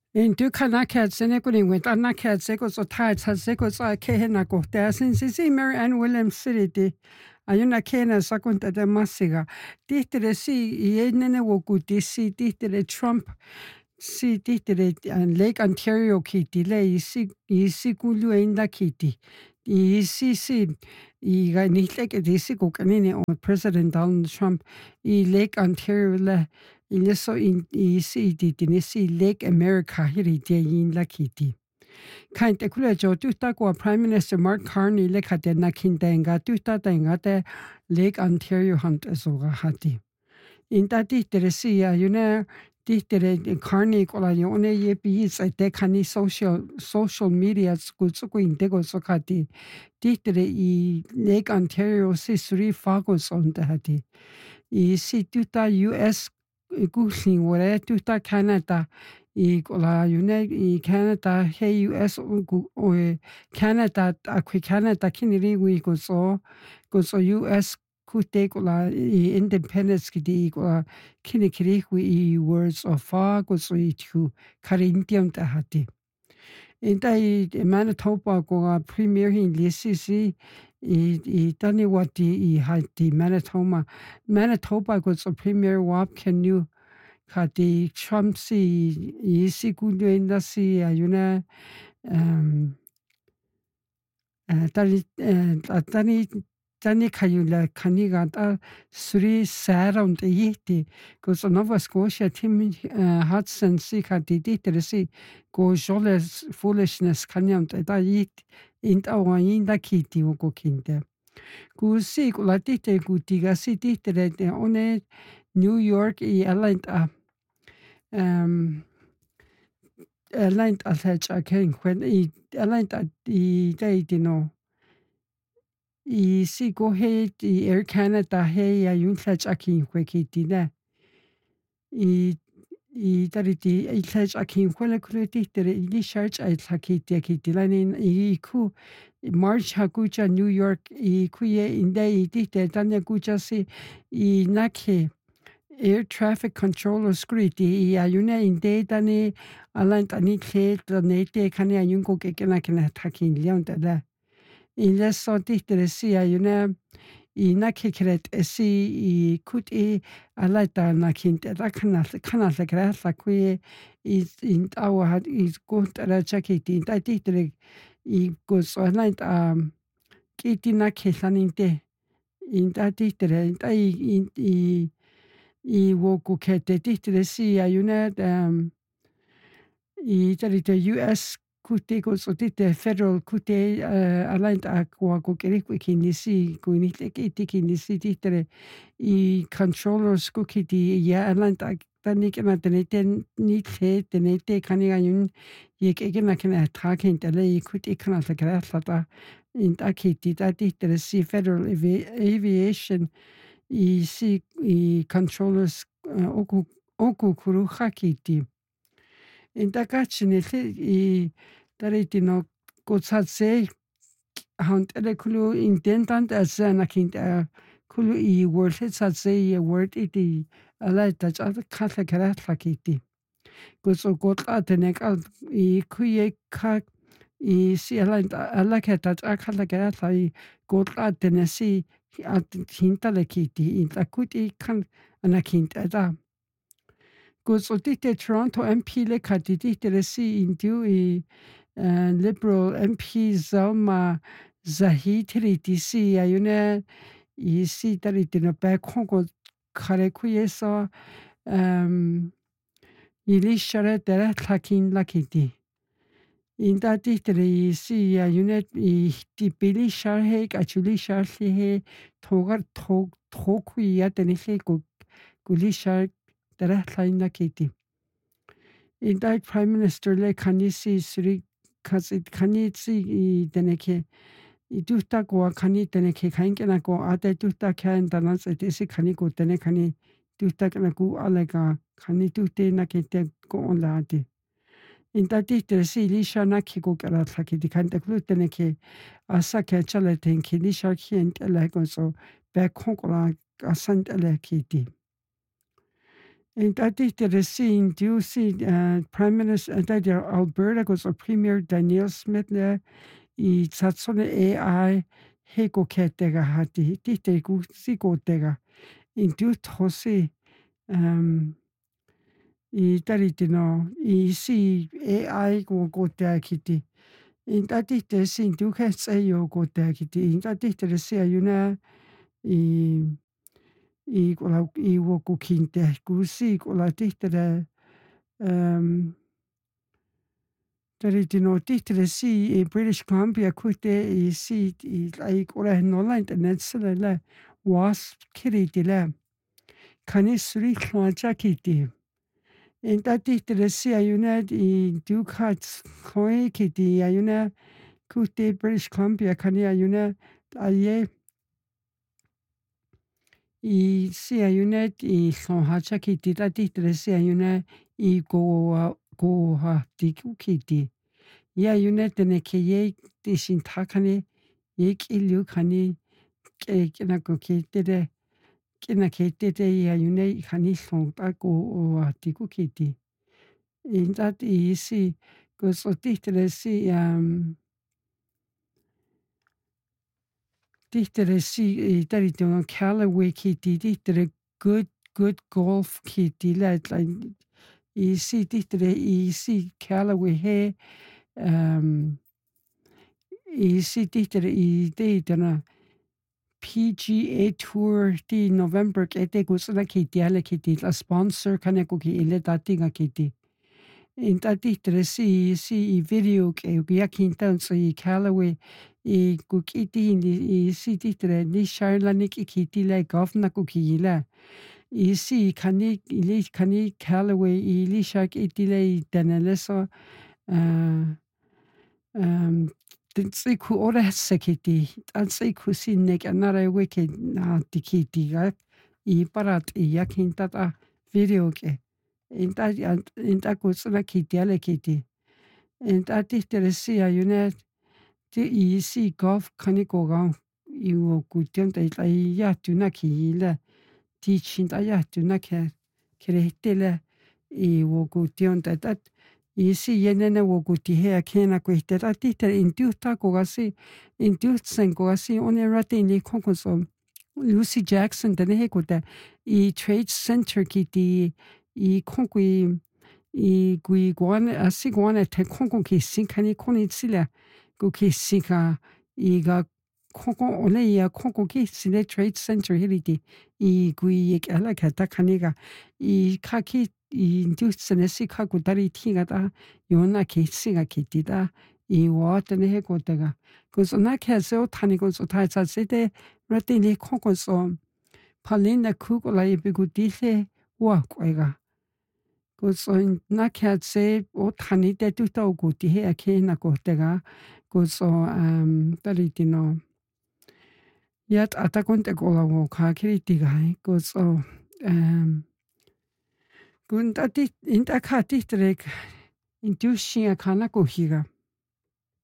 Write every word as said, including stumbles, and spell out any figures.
En du kan ikke at sende kun en anna kan se ko så tar så se ko så ke hena ko der sin si si Mary Ann Williams City ayuna kena sa kun ta masiga tihtere si yenene wo ku si tihtere Trump si tihtere Lake Ontario kiti le isi isi kulu enda kiti isi si i ga ni leke disi ko kanini o President Donald Trump i Lake Ontario le Ileso in isi di dinisi Lake America hiri di yin la kiti. Kain te kule jo tuta ko Prime Minister Mark Carney le kate na kindenga tuta denga te Lake Ontario hunt asoga hati. Inta di teresi ya yune di tere Carney kola yone ye bi sa te kani social social media school so ko indego so kati. Di tere I Lake Ontario si suri fagos on te hati. I si tuta U S Gusling wore tuta Canada I kola yune I Canada he U S o Canada akwi Canada kiniri wi ko so ko so U S kute kola I independence kidi kola kinikiri wi I words of fa ko so I tu karintiam ta hati Inta I Manitoba ko premier hin lisisi I I tani wati I hati Manitoba Manitoba ko so premier wap can you kati Trump si isi kundu enda si ayuna um tani tani tani kayula kaniga ta suri saround yiti ko so Nova Scotia Tim Hudson si kati ditere si ko jole foolishness kanyam ta yit inta wa inda kiti ko kinte ku si ko latite ku tiga si ditere one New York I Atlanta um Atlanta alhaja ken when I Atlanta I day dino I si go he I Air Canada he ya yun haja ken kwekiti na I I tariti I haja ken kwele kuleti tere I charge I hakiti kiti lanin I ku March hakucha New York I kuye inde I dite tanya kucha si I nakhe Air traffic controller screenty I ayuna inde tani alant ani khe nete kani ayun ko kekena kena takin leonta la ile so titere si ayuna I nakikret si I kut I alata nakinte da kana kana la grasa kwe I in our had is gut ala chakiti da titere I go so alant um kiti nakhesaninte in da titere I I I woku kete titere si ayuna um I tarite U S kute ko so tite federal kute uh, aligned akwa ko kerikwe kinisi ko inite kiti kinisi titere I controllers ko kiti ya aligned tani kana tenete ni the tenete kaniga yun ye kena kana trakin tele I kute kana la grasa in takiti da titere si federal aviation I si I controllers uh, oku oku kuru hakiti in takachine I taritino kotsatse hunt ele kulu intentant as an kind kulu I word hitsatse word iti ala touch other katha karakiti goso gotla tenek I kuye ka I si ala ala ketat akala karatha I gotla tenesi at hintalekiti in takuti kan anakinta da Gosotite Toronto M P le katitite si indu I uh, Liberal M P Zalma Zahid si ayune I si taritino back hongo karekuyeso um ilishare dere takin lakiti. Inda titere si ayune I ti bili sharhe achuli sharhe togar tog tokuya tenise go gulishar dere tain lakiti. Inda Prime Minister le kanisi suri kasi kanisi deneke I duta ko kani teneke kankena ko ate duta kan danas etesi kani ko tene kani duta kana ku alega kani dute na kete ko onlati. Inda tite si lisha na ki ko kala thaki dikante klu teneke asa ke chale tenki lisha kien ele ko so be konkora asant ele kiti. En dattere sin du si Prime Minister dat Alberta goes og Premier Danielle Smith le i satsone A I he go ketega hati dite gu si go tega in du tosi um i darite no i si A I go go te kiti in datite sin du kan se yo go te kiti in datite se yuna i i gola i wo go kinte gu si gola dite um darite no dite si i British Columbia kute i si i ai gola no internet sele le was kiri dile kani suri klancha kiti in datite si ayuna i du kat koi kiti ayuna kute British Columbia kani ayuna aye i si ayuna i sonhacha kiti datite si ayuna i go go ha diku kiti ya ayuna tene ke ye tishin takani ye kilu kani ke kina ko kiti de kina kiti de ya ayuna kani son ta go o diku kiti in dat i si go so dite si um dite si darite no Callaway kiti dite good good golf kiti la i si dite i si Callaway he um i si dite i dite na P G A Tour di November kete go sala kiti ala kiti la sponsor kana ko ki ile datinga kiti in datite si si i video ke ya kintan so i Callaway i go kiti i si dite ni sharla ni kiti la govna ko ki la i si kani ili kani Callaway i li shak itile i danele so uh um den tsiku ora sekiti an tsiku sinnek anara wiki na dikiti ga i parat i yakintata video ke inta inta kusna kiti ale kiti inta dite si ayuna ti i si golf kani go ga i wo kution ta i ya tuna ki la ti chinta ya tuna ke keretele i wo kution ta tat i si yenene wo guti he kena ko ite ta dite induta ko ga si indutsen ko ga si one rate ni konkonso Lucy Jackson dene he ko ta i Trade Center kiti i konkui i gui guane asi guane te konkon ki sinkani koni tsila go ki sinka i ga konkon ole ya konkon ki sine Trade Center hiriti i gui ik ala kata kaniga i kaki i industsen si kaku dari tinga da yona ki singa kiti da i watene he ko daga gozo na kaso tani gozo ta sa sete ratini konkon so palina kukola i bigudile wa kwega gozo na katse o tani de tuta o guti he ake na ko daga gozo um dari dino yat atakonte gola wo ka kiriti ga gozo um gun dati inta ka titrek intushi kana ko higa